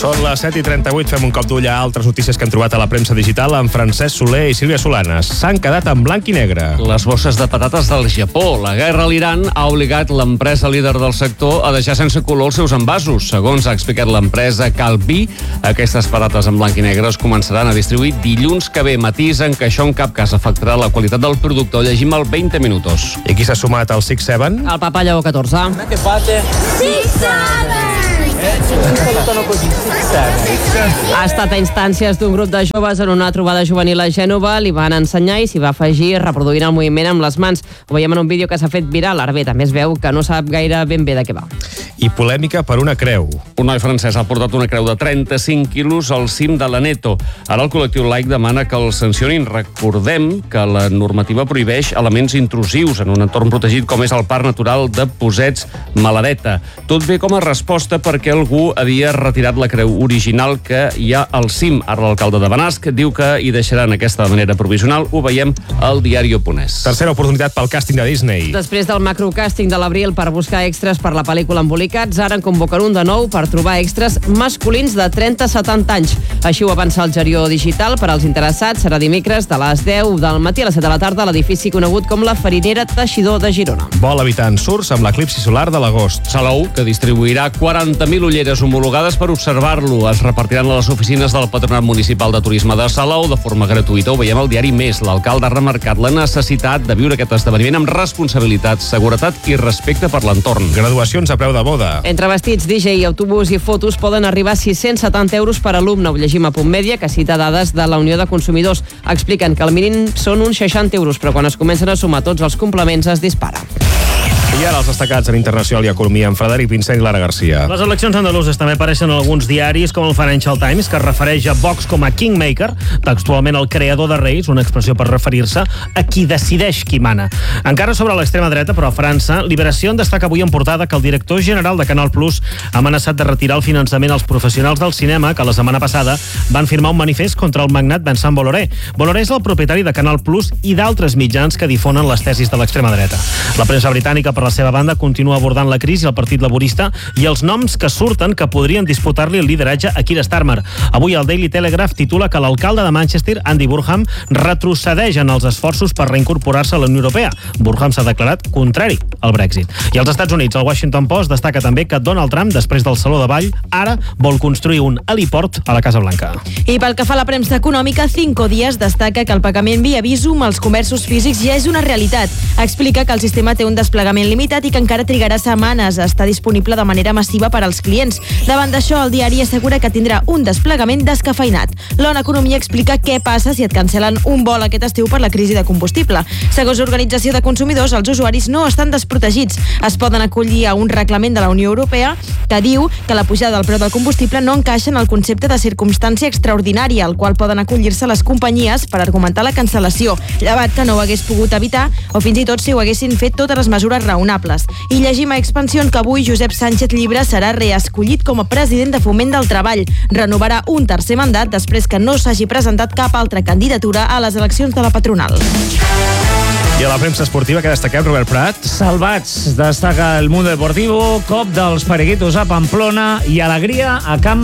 Són les 7:38, fem un cop d'ull a altres notícies que hem trobat a la premsa digital amb Francesc Soler i Sílvia Solanes. S'han quedat en blanc i negre. Les bosses de patates del Japó. La guerra a l'Iran ha obligat l'empresa líder del sector a deixar sense color els seus envasos. Segons ha explicat l'empresa Calbí, aquestes patates en blanc i negre es començaran a distribuir dilluns que ve. Matisen que això en cap cas afectarà la qualitat del producte. Ho llegim al 20 minutos. I qui s'ha sumat al 6-7? El Papa Lleó XIV. Ha estat a instàncies d'un grup de joves en una trobada juvenil a Gènova, li van ensenyar i s'hi va afegir reproduint el moviment amb les mans. Ho veiem en un vídeo que s'ha fet viral. Ara bé, també es veu que no sap gaire ben bé de què va. I polèmica per una creu. Un noi francès ha portat una creu de 35 quilos al cim de l'Aneto. Ara el col·lectiu laic demana que el sancionin. Recordem que la normativa prohibeix elements intrusius en un entorn protegit com és el Parc Natural de Posets-Maladeta. Tot ve com a resposta perquè algú havia retirat la creu original que hi ha al cim. Ara l'alcalde de Benasc diu que hi deixaran aquesta manera provisional. Ho veiem al diario.es. Tercera oportunitat pel càsting de Disney. Després del macrocàsting de l'abril per buscar extras per la pel·lícula Embolicats, ara en convoquen un de nou per trobar extras masculins de 30 a 70 anys. Així ho avança el Gerió Digital. Per als interessats serà dimecres de les 10 del matí a les 7 de la tarda a l'edifici conegut com la Farinera Teixidor de Girona. Vol evitar ensurts amb l'eclipsi solar de l'agost. Salou, que distribuirà 40.000 ulleres homologades per observar-lo. Es repartiran a les oficines del Patronat Municipal de Turisme de Salou de forma gratuïta. Ho veiem al diari Més. L'alcalde ha remarcat la necessitat de viure aquest esdeveniment amb responsabilitat, seguretat i respecte per l'entorn. Graduacions a preu de boda. Entre vestits, DJ, autobús i fotos poden arribar a 670 euros per alumne. Ho llegim a Punt Mèdia, que cita dades de la Unió de Consumidors. Expliquen que el mínim són uns 60 euros, però quan es comencen a sumar tots els complements es dispara. I ara els destacats en Internacional i Economia amb Frederic Vincent i Lara Garcia. Les eleccions andaluses també apareixen en alguns diaris, com el Financial Times, que es refereix a Vox com a Kingmaker, textualment el creador de reis, una expressió per referir-se a qui decideix qui mana. Encara sobre l'extrema dreta, però a França, Liberació destaca avui en portada que el director general de Canal Plus ha amenaçat de retirar el finançament als professionals del cinema que la setmana passada van firmar un manifest contra el magnat Vincent Bolloré. Bolloré és el propietari de Canal Plus i d'altres mitjans que difonen les tesis de l'extrema dreta. La premsa britànica, per la seva banda, continua abordant la crisi, el Partit Laborista i els noms que surten que podrien disputar-li el lideratge a Keir Starmer. Avui el Daily Telegraph titula que l'alcalde de Manchester, Andy Burnham, retrocedeix en els esforços per reincorporar-se a la Unió Europea. Burnham s'ha declarat contrari al Brexit. I als Estats Units, el Washington Post destaca també que Donald Trump, després del Saló de Ball, ara vol construir un heliport a la Casa Blanca. I pel que fa a la premsa econòmica, Cinco Días destaca que el pagament via Visum als comerços físics ja és una realitat. Explica que el sistema té un desplegament limitat i que encara trigarà setmanes a estar disponible de manera massiva per als clients. Davant d'això, el diari assegura que tindrà un desplegament descafeinat. L'ONU Economia explica què passa si et cancel·len un vol aquest estiu per la crisi de combustible. Segons l'Organització de Consumidors, els usuaris no estan desprotegits. Es poden acollir a un reglament de la Unió Europea que diu que la pujada del preu del combustible no encaixa en el concepte de circumstància extraordinària, al qual poden acollir-se les companyies per argumentar la cancel·lació, llevat que no ho hagués pogut evitar o fins i tot si ho haguessin fet totes les mesures raonables. I llegim a Expansión que avui Josep Sánchez Llibre serà reescollit com a president de Foment del Treball. Renovarà un tercer mandat després que no s'hagi presentat cap altra candidatura a les eleccions de la patronal. I a la premsa esportiva que destaquem, Robert Prat. Salvats, destaca el Mundo Deportivo, cop dels periquitos a Pamplona i alegria a Camp